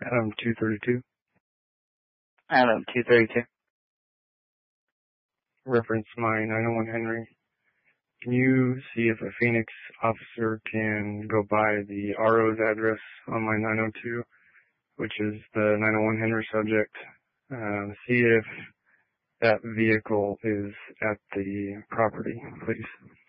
Adam 232. Adam 232. Reference my 901 Henry. Can you see if a Phoenix officer can go by the RO's address on my 902, which is the 901 Henry subject, see if that vehicle is at the property, please?